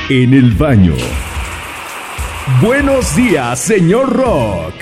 en el baño. Buenos días, señor Rock.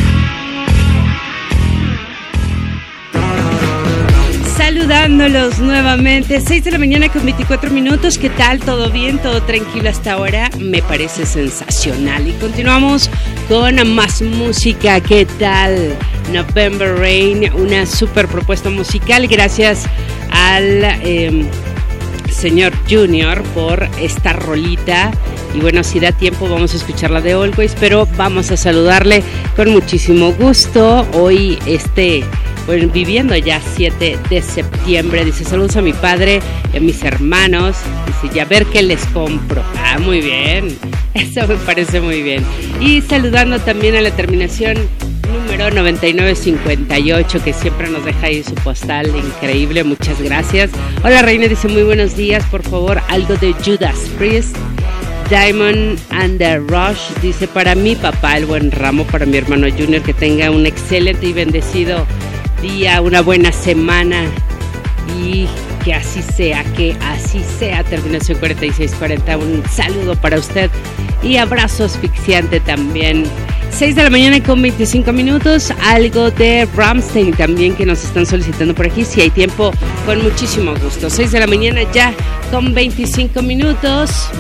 Saludándolos nuevamente, 6 de la mañana con 24 minutos. ¿Qué tal? ¿Todo bien? ¿Todo tranquilo hasta ahora? Me parece sensacional. Y continuamos con más música. ¿Qué tal? November Rain, una super propuesta musical. Gracias al señor Junior por esta rolita. Y bueno, si da tiempo vamos a escucharla de Always, pero vamos a saludarle con muchísimo gusto. Hoy bueno, viviendo ya 7 de septiembre, dice saludos a mi padre y a mis hermanos, dice ya ver qué les compro. Ah, muy bien, eso me parece muy bien. Y saludando también a la terminación número 9958, que siempre nos deja ahí su postal increíble, muchas gracias. Hola Reina, dice muy buenos días, por favor algo de Judas Priest, Diamond and the Rush, dice para mi papá el buen Ramo, para mi hermano Junior, que tenga un excelente y bendecido día, una buena semana y que así sea, terminación 4640, un saludo para usted y abrazo asfixiante también. 6 de la mañana con 25 minutos, algo de Rammstein también que nos están solicitando por aquí, si hay tiempo, con muchísimo gusto. 6 de la mañana ya con 25 minutos.